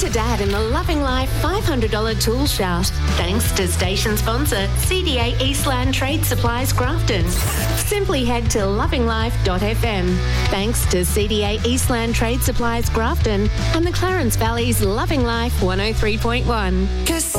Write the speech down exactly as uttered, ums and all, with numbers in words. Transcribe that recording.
your dad in the Loving Life five hundred dollars tool shout. Thanks to station sponsor C D A Eastland Trade Supplies Grafton. Simply head to loving life dot f m. Thanks to C D A Eastland Trade Supplies Grafton and the Clarence Valley's Loving Life one oh three point one.